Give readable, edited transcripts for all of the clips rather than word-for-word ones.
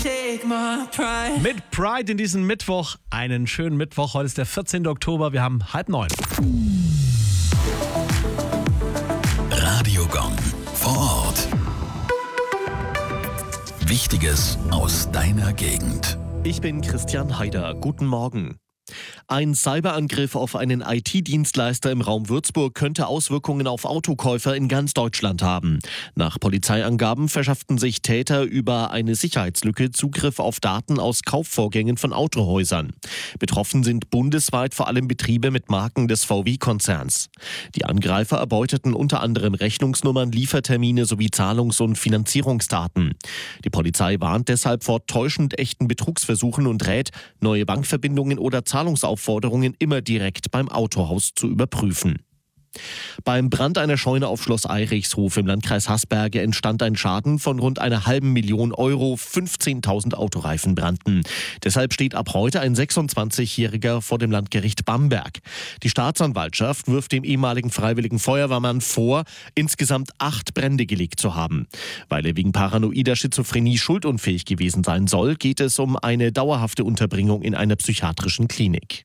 Mit Pride in diesem Mittwoch. Einen schönen Mittwoch. Heute ist der 14. Oktober. Wir haben 8:30. Radio Gong vor Ort. Wichtiges aus deiner Gegend. Ich bin Christian Haider. Guten Morgen. Ein Cyberangriff auf einen IT-Dienstleister im Raum Würzburg könnte Auswirkungen auf Autokäufer in ganz Deutschland haben. Nach Polizeiangaben verschafften sich Täter über eine Sicherheitslücke Zugriff auf Daten aus Kaufvorgängen von Autohäusern. Betroffen sind bundesweit vor allem Betriebe mit Marken des VW-Konzerns. Die Angreifer erbeuteten unter anderem Rechnungsnummern, Liefertermine sowie Zahlungs- und Finanzierungsdaten. Die Polizei warnt deshalb vor täuschend echten Betrugsversuchen und rät, neue Bankverbindungen oder Zahlungsaufforderungen immer direkt beim Autohaus zu überprüfen. Beim Brand einer Scheune auf Schloss Eirichshof im Landkreis Haßberge entstand ein Schaden von rund einer halben Million Euro. 15.000 Autoreifen brannten. Deshalb steht ab heute ein 26-Jähriger vor dem Landgericht Bamberg. Die Staatsanwaltschaft wirft dem ehemaligen freiwilligen Feuerwehrmann vor, insgesamt 8 Brände gelegt zu haben. Weil er wegen paranoider Schizophrenie schuldunfähig gewesen sein soll, geht es um eine dauerhafte Unterbringung in einer psychiatrischen Klinik.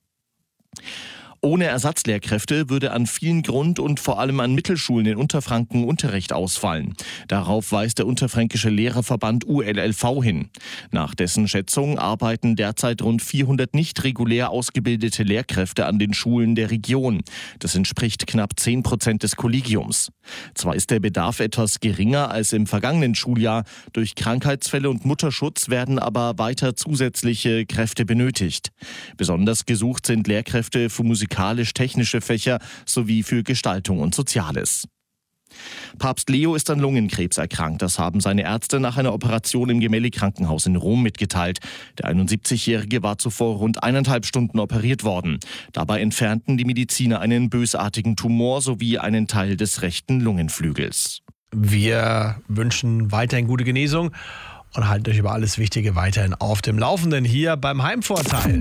Ohne Ersatzlehrkräfte würde an vielen Grund- und vor allem an Mittelschulen in Unterfranken Unterricht ausfallen. Darauf weist der Unterfränkische Lehrerverband ULLV hin. Nach dessen Schätzung arbeiten derzeit rund 400 nicht regulär ausgebildete Lehrkräfte an den Schulen der Region. Das entspricht knapp 10% des Kollegiums. Zwar ist der Bedarf etwas geringer als im vergangenen Schuljahr. Durch Krankheitsfälle und Mutterschutz werden aber weiter zusätzliche Kräfte benötigt. Besonders gesucht sind Lehrkräfte für musikalisch-technische Fächer sowie für Gestaltung und Soziales. Papst Leo ist an Lungenkrebs erkrankt. Das haben seine Ärzte nach einer Operation im Gemelli-Krankenhaus in Rom mitgeteilt. Der 71-Jährige war zuvor rund 1,5 Stunden operiert worden. Dabei entfernten die Mediziner einen bösartigen Tumor sowie einen Teil des rechten Lungenflügels. Wir wünschen weiterhin gute Genesung und halten euch über alles Wichtige weiterhin auf dem Laufenden hier beim Heimvorteil.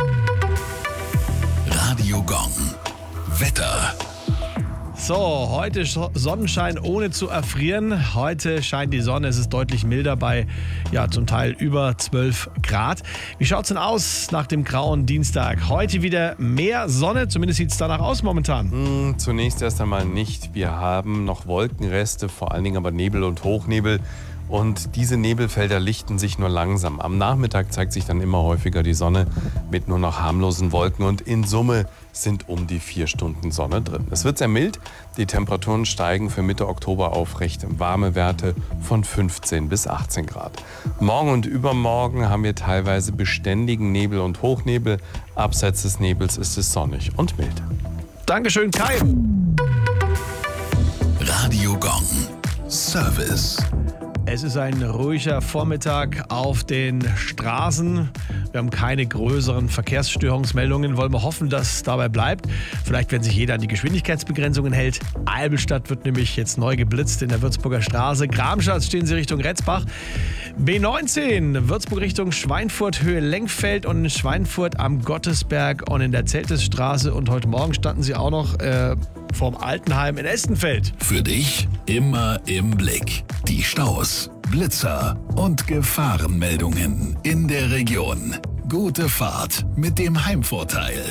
Radio Gong. Wetter. So, heute Sonnenschein ohne zu erfrieren. Heute scheint die Sonne, es ist deutlich milder bei zum Teil über 12 Grad. Wie schaut es denn aus nach dem grauen Dienstag? Heute wieder mehr Sonne, zumindest sieht es danach aus momentan. Zunächst erst einmal nicht. Wir haben noch Wolkenreste, vor allen Dingen aber Nebel und Hochnebel. Und diese Nebelfelder lichten sich nur langsam. Am Nachmittag zeigt sich dann immer häufiger die Sonne mit nur noch harmlosen Wolken. Und in Summe sind um die 4 Stunden Sonne drin. Es wird sehr mild. Die Temperaturen steigen für Mitte Oktober auf recht warme Werte von 15 bis 18 Grad. Morgen und übermorgen haben wir teilweise beständigen Nebel und Hochnebel. Abseits des Nebels ist es sonnig und mild. Dankeschön, Kai. Radio Gong. Service. Es ist ein ruhiger Vormittag auf den Straßen. Wir haben keine größeren Verkehrsstörungsmeldungen. Wollen wir hoffen, dass es dabei bleibt. Vielleicht, wenn sich jeder an die Geschwindigkeitsbegrenzungen hält. Albelstadt wird nämlich jetzt neu geblitzt in der Würzburger Straße. Gramschatz stehen Sie Richtung Retzbach. B19, Würzburg Richtung Schweinfurt, Höhe Lenkfeld und in Schweinfurt am Gottesberg und in der Zeltesstraße. Und heute Morgen standen Sie auch noch vorm Altenheim in Estenfeld. Für dich immer im Blick. Die Staus, Blitzer und Gefahrenmeldungen in der Region. Gute Fahrt mit dem Heimvorteil.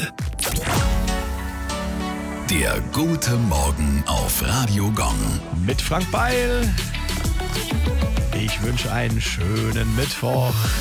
Der gute Morgen auf Radio Gong. Mit Frank Beil. Ich wünsche einen schönen Mittwoch.